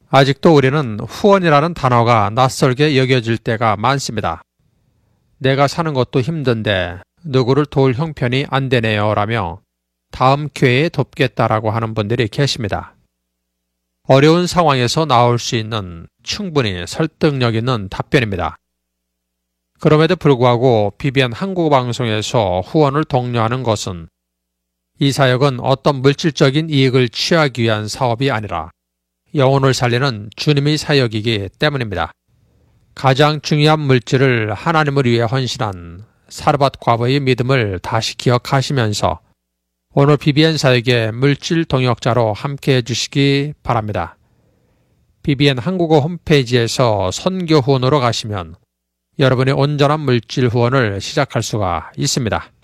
아직도 우리는 후원이라는 단어가 낯설게 여겨질 때가 많습니다. 내가 사는 것도 힘든데 누구를 도울 형편이 안 되네요 라며 다음 기회에 돕겠다라고 하는 분들이 계십니다. 어려운 상황에서 나올 수 있는 충분히 설득력 있는 답변입니다. 그럼에도 불구하고 BBN 한국어방송에서 후원을 독려하는 것은 이 사역은 어떤 물질적인 이익을 취하기 위한 사업이 아니라 영혼을 살리는 주님의 사역이기 때문입니다. 가장 중요한 물질을 하나님을 위해 헌신한 사르밧 과부의 믿음을 다시 기억하시면서 오늘 BBN 사역의 물질 동역자로 함께해 주시기 바랍니다. BBN 한국어 홈페이지에서 선교 후원으로 가시면 여러분의 온전한 물질 후원을 시작할 수가 있습니다.